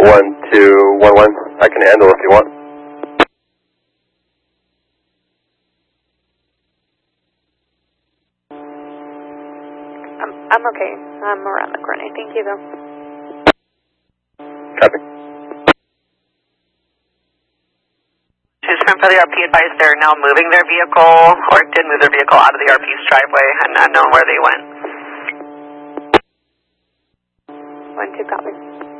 1211. I can handle if you want. I'm okay. I'm around the corner. Thank you, though. Copy. From for the RP advised they're now moving their vehicle, or did move their vehicle out of the RP's driveway and not knowing where they went. 1-2, copy.